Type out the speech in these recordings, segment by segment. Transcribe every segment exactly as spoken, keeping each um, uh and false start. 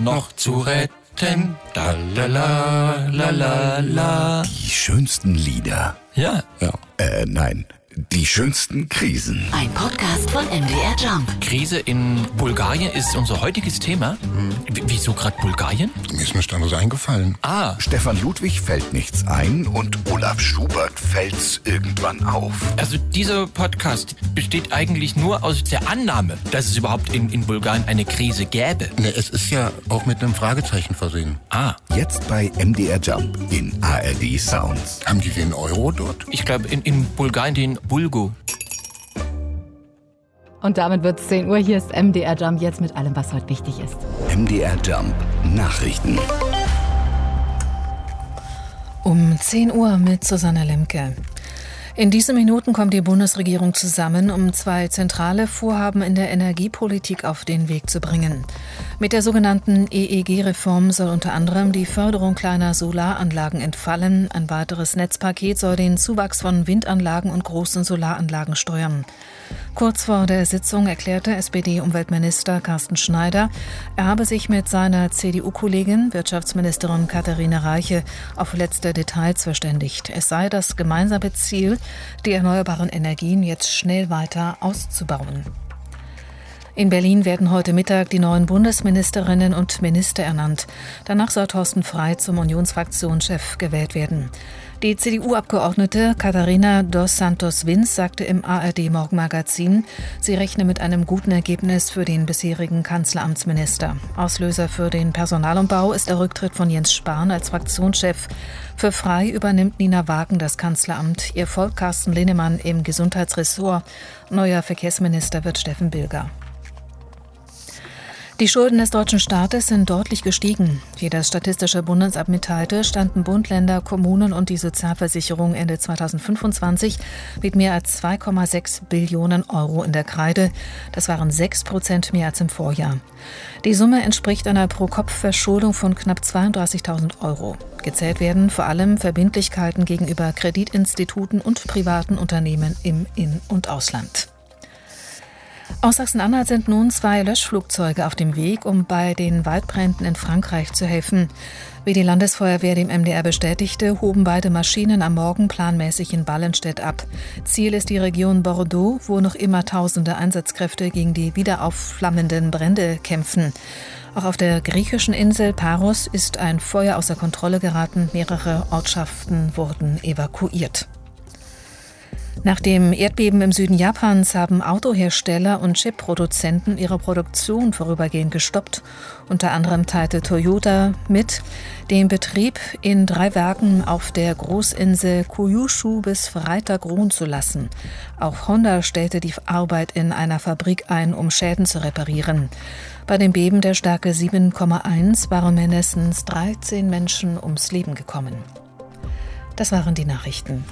noch zu retten. Da la la la la la. Die schönsten Lieder. Ja. Ja. Äh, nein. Die schönsten Krisen. Ein Podcast von M D R Jump. Krise in Bulgarien ist unser heutiges Thema. W- wieso gerade Bulgarien? Mir ist nichts anderes eingefallen. Ah, Stefan Ludwig fällt nichts ein und Olaf Schubert fällt's irgendwann auf. also dieser Podcast besteht eigentlich nur aus der Annahme, dass es überhaupt in, in Bulgarien eine Krise gäbe. Ne, es ist ja auch mit einem Fragezeichen versehen. Ah, Jetzt bei M D R Jump in A R D Sounds. Haben die den Euro dort? ich glaube in, in Bulgarien den Bulgo. Und damit wird es zehn Uhr. Hier ist M D R Jump jetzt mit allem, was heute wichtig ist. M D R Jump Nachrichten. Um zehn Uhr mit Susanne Lemke. In diesen Minuten kommt die Bundesregierung zusammen, um zwei zentrale Vorhaben in der Energiepolitik auf den Weg zu bringen. Mit der sogenannten E E G-Reform soll unter anderem die Förderung kleiner Solaranlagen entfallen. Ein weiteres Netzpaket soll den Zuwachs von Windanlagen und großen Solaranlagen steuern. Kurz vor der Sitzung erklärte S P D-Umweltminister Carsten Schneider, er habe sich mit seiner C D U-Kollegin, Wirtschaftsministerin Katharina Reiche, auf letzte Details verständigt. Es sei das gemeinsame Ziel, die erneuerbaren Energien jetzt schnell weiter auszubauen. In Berlin werden heute Mittag die neuen Bundesministerinnen und Minister ernannt. Danach soll Thorsten Frey zum Unionsfraktionschef gewählt werden. Die C D U-Abgeordnete Katharina dos Santos-Vins sagte im A R D-Morgenmagazin, sie rechne mit einem guten Ergebnis für den bisherigen Kanzleramtsminister. Auslöser für den Personalumbau ist der Rücktritt von Jens Spahn als Fraktionschef. Für Frey übernimmt Nina Wagen das Kanzleramt. Ihr folgt Carsten Linnemann im Gesundheitsressort. Neuer Verkehrsminister wird Steffen Bilger. Die Schulden des deutschen Staates sind deutlich gestiegen. Wie das Statistische Bundesamt mitteilte, standen Bund, Länder, Kommunen und die Sozialversicherung Ende zweitausendfünfundzwanzig mit mehr als zwei Komma sechs Billionen Euro in der Kreide. Das waren sechs Prozent mehr als im Vorjahr. Die Summe entspricht einer Pro-Kopf-Verschuldung von knapp zweiunddreißigtausend Euro. Gezählt werden vor allem Verbindlichkeiten gegenüber Kreditinstituten und privaten Unternehmen im In- und Ausland. Aus Sachsen-Anhalt sind nun zwei Löschflugzeuge auf dem Weg, um bei den Waldbränden in Frankreich zu helfen. Wie die Landesfeuerwehr dem M D R bestätigte, hoben beide Maschinen am Morgen planmäßig in Ballenstedt ab. Ziel ist die Region Bordeaux, wo noch immer tausende Einsatzkräfte gegen die wieder aufflammenden Brände kämpfen. Auch auf der griechischen Insel Paros ist ein Feuer außer Kontrolle geraten. Mehrere Ortschaften wurden evakuiert. Nach dem Erdbeben im Süden Japans haben Autohersteller und Chipproduzenten ihre Produktion vorübergehend gestoppt. Unter anderem teilte Toyota mit, den Betrieb in drei Werken auf der Großinsel Kyushu bis Freitag ruhen zu lassen. Auch Honda stellte die Arbeit in einer Fabrik ein, um Schäden zu reparieren. Bei dem Beben der Stärke sieben Komma eins waren mindestens dreizehn Menschen ums Leben gekommen. Das waren die Nachrichten.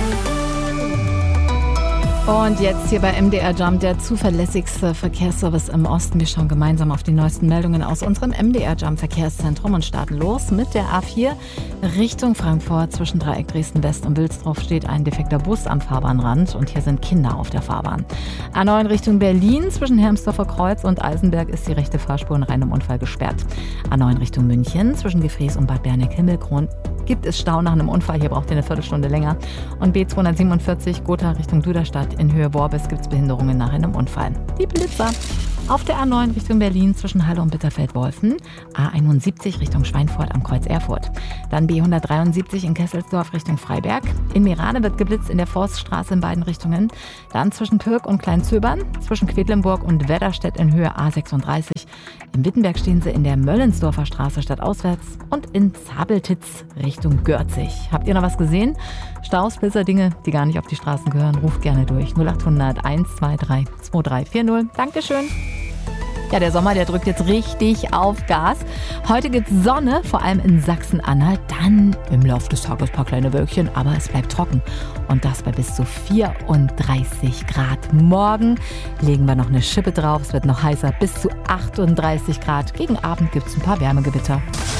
Und jetzt hier bei M D R Jump, der zuverlässigste Verkehrsservice im Osten. Wir schauen gemeinsam auf die neuesten Meldungen aus unserem M D R Jump Verkehrszentrum und starten los mit der A vier Richtung Frankfurt. Zwischen Dreieck Dresden-West und Wilsdorf steht ein defekter Bus am Fahrbahnrand und hier sind Kinder auf der Fahrbahn. A neun Richtung Berlin, zwischen Hermsdorfer Kreuz und Eisenberg ist die rechte Fahrspur in reinem Unfall gesperrt. A neun Richtung München, zwischen Gefries und Bad Berneck-Himmelkron gibt es Stau nach einem Unfall. Hier braucht ihr eine Viertelstunde länger. Und B zweihundertsiebenundvierzig Gotha Richtung Duderstadt in Höhe Worbis gibt es Behinderungen nach einem Unfall. Die Blitzer. Auf der A neun Richtung Berlin zwischen Halle und Bitterfeld-Wolfen. A einundsiebzig Richtung Schweinfurt am Kreuz Erfurt. Dann B hundertdreiundsiebzig in Kesselsdorf Richtung Freiberg. In Meerane wird geblitzt in der Forststraße in beiden Richtungen. Dann zwischen Kirk und Kleinzöbern. Zwischen Quedlinburg und Wedderstedt in Höhe A sechsunddreißig. In Wittenberg stehen sie in der Möllensdorfer Straße stadtauswärts. Und in Zabeltitz Richtung Görzig. Habt ihr noch was gesehen? Staus, Blitzer, Dinge, die gar nicht auf die Straßen gehören, ruft gerne durch. null achthundert eins zwei drei zwei drei vier null. Dankeschön. Ja, der Sommer, der drückt jetzt richtig auf Gas. Heute gibt's Sonne, vor allem in Sachsen-Anhalt. Dann im Laufe des Tages ein paar kleine Wölkchen, aber es bleibt trocken. Und das bei bis zu vierunddreißig Grad. Morgen legen wir noch eine Schippe drauf. Es wird noch heißer, bis zu achtunddreißig Grad. Gegen Abend gibt's ein paar Wärmegewitter.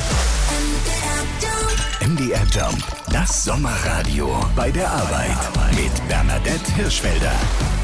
M D R Jump, das Sommerradio bei der Arbeit mit Bernadette Hirschfelder.